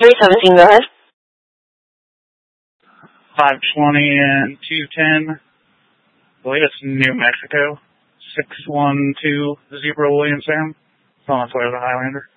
317, go ahead. 520 and 210. I believe it's New Mexico. 612 William Sam. It's on its way to the Highlander.